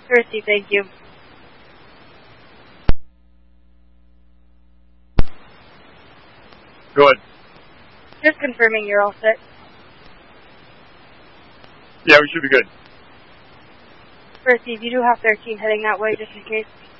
Received, thank you. Go ahead. Just confirming you're all set. Yeah, we should be good. Received, you do have 13 heading that way, just in case.